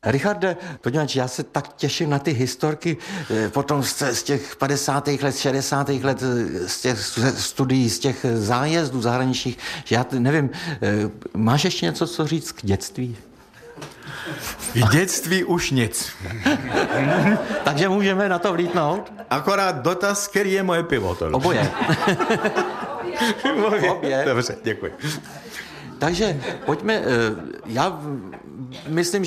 Richarde, poněvadž já se tak těším na ty historky potom z těch 50. let, 60. let, z těch studií, z těch zájezdů zahraničních, že já nevím, máš ještě něco, co říct k dětství? K dětství už nic. Takže můžeme na to vlítnout? Akorát dotaz, který je moje pivo. Tohle. Oboje. Obě. Dobře, děkuji. Takže pojďme, já myslím,